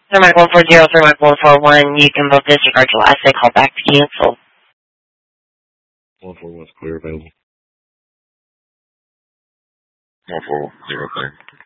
Mark 140, Mark 141, you can both disregard your last day call back to cancel. 141's clear available. 141, 0 thing.